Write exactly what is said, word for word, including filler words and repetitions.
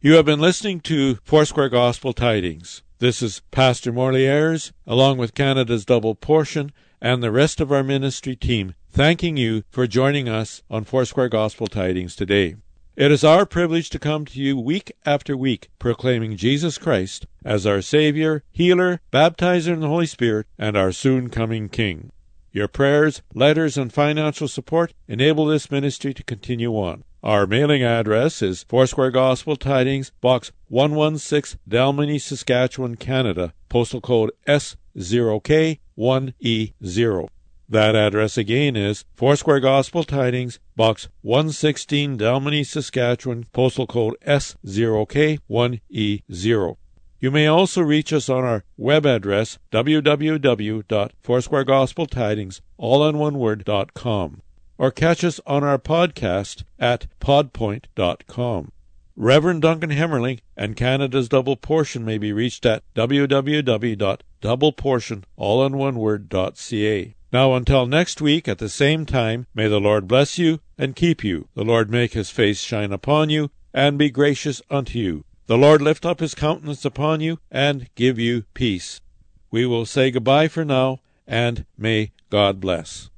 You have been listening to Foursquare Gospel Tidings. This is Pastor Morley Ayres, along with Canada's Double Portion and the rest of our ministry team, thanking you for joining us on Foursquare Gospel Tidings today. It is our privilege to come to you week after week, proclaiming Jesus Christ as our Savior, Healer, Baptizer in the Holy Spirit, and our soon-coming King. Your prayers, letters, and financial support enable this ministry to continue on. Our mailing address is Foursquare Gospel Tidings, Box one one six, Dalmeny, Saskatchewan, Canada, postal code S zero K one E zero. That address again is Foursquare Gospel Tidings, Box one sixteen, Dalmeny, Saskatchewan, postal code S zero K one E zero. You may also reach us on our web address, w w w dot foursquare gospel tidings all in one word dot com, or catch us on our podcast at podpoint dot com. Reverend Duncan Hemmerling and Canada's Double Portion may be reached at w w w dot double portion all in one word dot c a. Now until next week at the same time, may the Lord bless you and keep you. The Lord make his face shine upon you and be gracious unto you. The Lord lift up his countenance upon you and give you peace. We will say goodbye for now, and may God bless.